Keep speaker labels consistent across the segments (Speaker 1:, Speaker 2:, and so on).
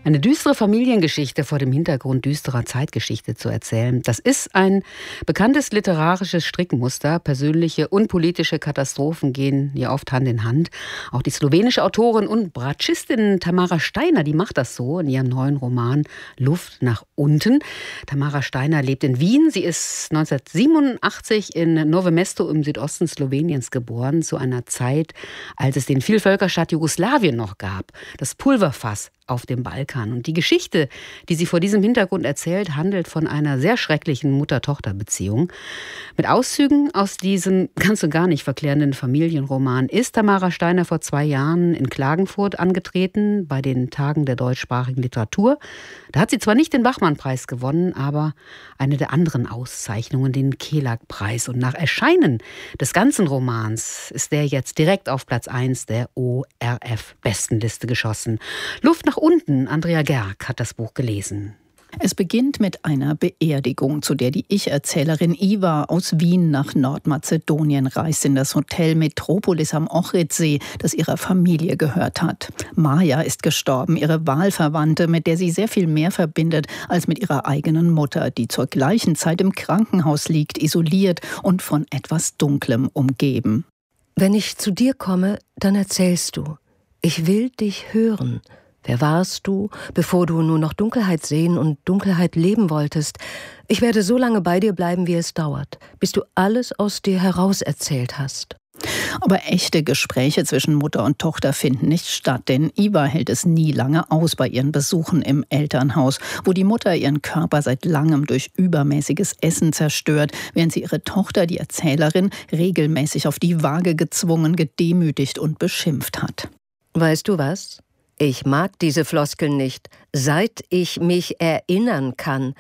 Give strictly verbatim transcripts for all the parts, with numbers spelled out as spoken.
Speaker 1: Eine düstere Familiengeschichte vor dem Hintergrund düsterer Zeitgeschichte zu erzählen, das ist ein bekanntes literarisches Strickmuster. Persönliche und politische Katastrophen gehen hier oft Hand in Hand. Auch die slowenische Autorin und Bratschistin Tamara Steiner, die macht das so in ihrem neuen Roman Luft nach unten. Tamara Steiner lebt in Wien. Sie ist neunzehnhundertsiebenundachtzig in Novo Mesto im Südosten Sloweniens geboren, zu einer Zeit, als es den Vielvölkerstaat Jugoslawien noch gab. Das Pulverfass auf dem Balkan. Und die Geschichte, die sie vor diesem Hintergrund erzählt, handelt von einer sehr schrecklichen Mutter-Tochter-Beziehung. Mit Auszügen aus diesem ganz und gar nicht verklärenden Familienroman ist Tamara Steiner vor zwei Jahren in Klagenfurt angetreten, bei den Tagen der deutschsprachigen Literatur. Da hat sie zwar nicht den Bachmann-Preis gewonnen, aber eine der anderen Auszeichnungen, den Kelag-Preis. Und nach Erscheinen des ganzen Romans ist der jetzt direkt auf Platz eins der O R F-Bestenliste geschossen. Luft nach unten, Andrea Gerg hat das Buch gelesen.
Speaker 2: Es beginnt mit einer Beerdigung, zu der die Ich-Erzählerin Iva aus Wien nach Nordmazedonien reist, in das Hotel Metropolis am Ohridsee, das ihrer Familie gehört hat. Maja ist gestorben, ihre Wahlverwandte, mit der sie sehr viel mehr verbindet als mit ihrer eigenen Mutter, die zur gleichen Zeit im Krankenhaus liegt, isoliert und von etwas Dunklem umgeben.
Speaker 3: Wenn ich zu dir komme, dann erzählst du. Ich will dich hören. Wer warst du, bevor du nur noch Dunkelheit sehen und Dunkelheit leben wolltest? Ich werde so lange bei dir bleiben, wie es dauert, bis du alles aus dir heraus erzählt hast.
Speaker 2: Aber echte Gespräche zwischen Mutter und Tochter finden nicht statt, denn Iva hält es nie lange aus bei ihren Besuchen im Elternhaus, wo die Mutter ihren Körper seit langem durch übermäßiges Essen zerstört, während sie ihre Tochter, die Erzählerin, regelmäßig auf die Waage gezwungen, gedemütigt und beschimpft hat.
Speaker 3: Weißt du was? Ich mag diese Floskeln nicht, seit ich mich erinnern kann.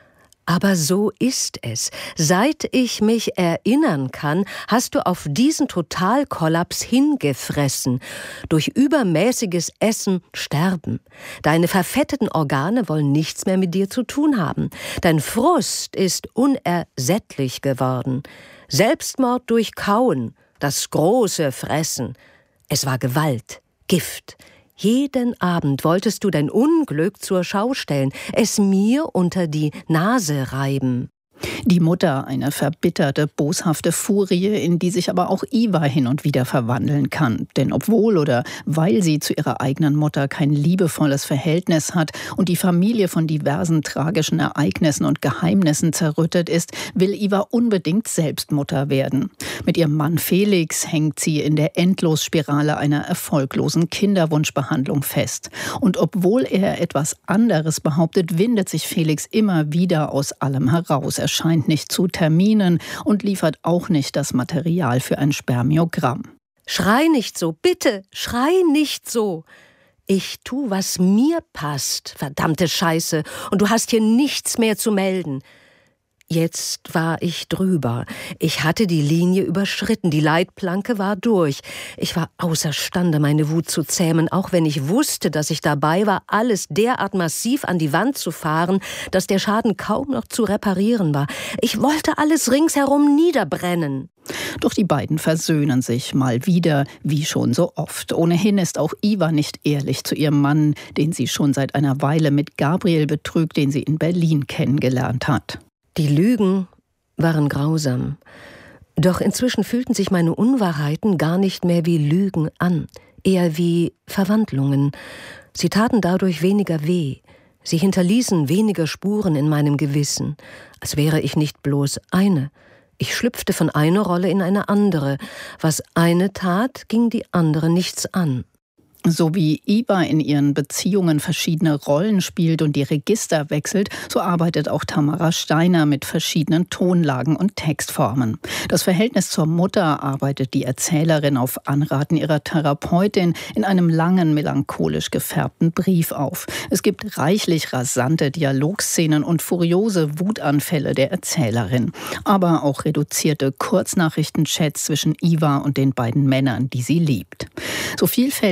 Speaker 3: Aber so ist es. Seit ich mich erinnern kann, hast du auf diesen Totalkollaps hingefressen. Durch übermäßiges Essen sterben. Deine verfetteten Organe wollen nichts mehr mit dir zu tun haben. Dein Frust ist unersättlich geworden. Selbstmord durch Kauen, das große Fressen. Es war Gewalt, Gift. Jeden Abend wolltest du dein Unglück zur Schau stellen, es mir unter die Nase reiben.
Speaker 2: Die Mutter, eine verbitterte, boshafte Furie, in die sich aber auch Iva hin und wieder verwandeln kann. Denn obwohl oder weil sie zu ihrer eigenen Mutter kein liebevolles Verhältnis hat und die Familie von diversen tragischen Ereignissen und Geheimnissen zerrüttet ist, will Iva unbedingt selbst Mutter werden. Mit ihrem Mann Felix hängt sie in der Endlosspirale einer erfolglosen Kinderwunschbehandlung fest. Und obwohl er etwas anderes behauptet, windet sich Felix immer wieder aus allem heraus. Er scheint nicht zu Terminen und liefert auch nicht das Material für ein Spermiogramm.
Speaker 3: Schrei nicht so, bitte, schrei nicht so. Ich tu, was mir passt, verdammte Scheiße, und du hast hier nichts mehr zu melden. Jetzt war ich drüber. Ich hatte die Linie überschritten, die Leitplanke war durch. Ich war außerstande, meine Wut zu zähmen, auch wenn ich wusste, dass ich dabei war, alles derart massiv an die Wand zu fahren, dass der Schaden kaum noch zu reparieren war. Ich wollte alles ringsherum niederbrennen.
Speaker 2: Doch die beiden versöhnen sich mal wieder, wie schon so oft. Ohnehin ist auch Iva nicht ehrlich zu ihrem Mann, den sie schon seit einer Weile mit Gabriel betrügt, den sie in Berlin kennengelernt hat.
Speaker 3: Die Lügen waren grausam. Doch inzwischen fühlten sich meine Unwahrheiten gar nicht mehr wie Lügen an, eher wie Verwandlungen. Sie taten dadurch weniger weh. Sie hinterließen weniger Spuren in meinem Gewissen, als wäre ich nicht bloß eine. Ich schlüpfte von einer Rolle in eine andere. Was eine tat, ging die andere nichts an.
Speaker 2: So wie Iva in ihren Beziehungen verschiedene Rollen spielt und die Register wechselt, so arbeitet auch Tamara Steiner mit verschiedenen Tonlagen und Textformen. Das Verhältnis zur Mutter arbeitet die Erzählerin auf Anraten ihrer Therapeutin in einem langen, melancholisch gefärbten Brief auf. Es gibt reichlich rasante Dialogszenen und furiose Wutanfälle der Erzählerin, aber auch reduzierte Kurznachrichtenchats zwischen Iva und den beiden Männern, die sie liebt. So vielfältig die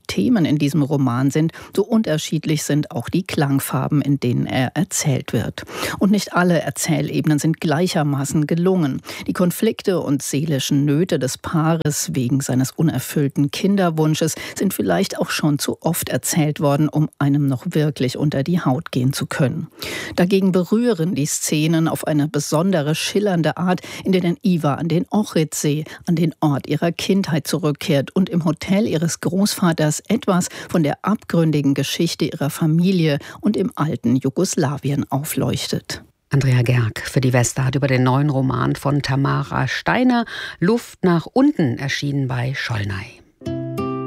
Speaker 2: Themen in diesem Roman sind, so unterschiedlich sind auch die Klangfarben, in denen er erzählt wird. Und nicht alle Erzählebenen sind gleichermaßen gelungen. Die Konflikte und seelischen Nöte des Paares wegen seines unerfüllten Kinderwunsches sind vielleicht auch schon zu oft erzählt worden, um einem noch wirklich unter die Haut gehen zu können. Dagegen berühren die Szenen auf eine besondere, schillernde Art, in denen Iva an den Ohrridsee, an den Ort ihrer Kindheit zurückkehrt und im Hotel ihres Großvaters etwas von der abgründigen Geschichte ihrer Familie und im alten Jugoslawien aufleuchtet.
Speaker 1: Andrea Gerg für die Westart über den neuen Roman von Tamara Steiner, Luft nach unten, erschienen bei Schollnay.